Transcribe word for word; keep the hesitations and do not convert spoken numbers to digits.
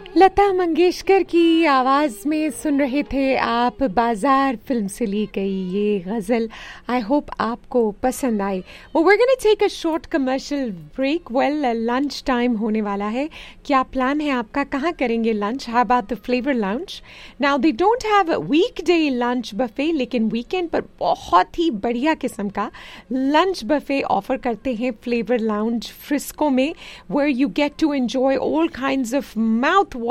लता मंगेशकर की आवाज़ में सुन रहे थे आप बाजार फिल्म से ली गई ये गज़ल. आई होप आपको पसंद आई. वो we gonna take a short commercial break. Well lunch time होने वाला है. क्या प्लान है आपका? कहाँ करेंगे lunch? How about the flavour lounge? Now they don't have week day lunch buffet, लेकिन वीकेंड पर बहुत ही बढ़िया किस्म का लंच बफे ऑफर करते हैं फ्लेवर लाउंज फ्रिस्को में, where you get to enjoy all kinds of mouth